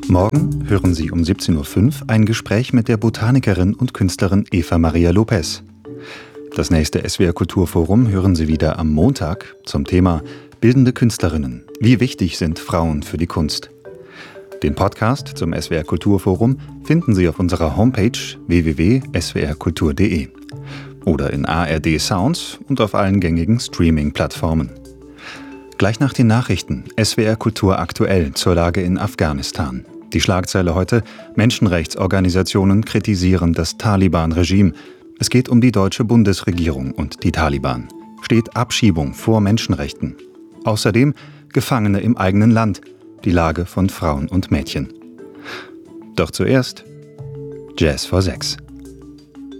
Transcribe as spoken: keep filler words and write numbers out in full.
Morgen hören Sie um siebzehn Uhr fünf ein Gespräch mit der Botanikerin und Künstlerin Eva Maria Lopez. Das nächste S W R Kulturforum hören Sie wieder am Montag zum Thema Bildende Künstlerinnen. Wie wichtig sind Frauen für die Kunst? Den Podcast zum S W R Kulturforum finden Sie auf unserer Homepage w w w punkt s w r kultur punkt d e oder in A R D Sounds und auf allen gängigen Streaming-Plattformen. Gleich nach den Nachrichten S W R Kultur aktuell zur Lage in Afghanistan. Die Schlagzeile heute: Menschenrechtsorganisationen kritisieren das Taliban-Regime. Es geht um die deutsche Bundesregierung und die Taliban. Steht Abschiebung vor Menschenrechten? Außerdem Gefangene im eigenen Land. Die Lage von Frauen und Mädchen. Doch zuerst Jazz vor sechs.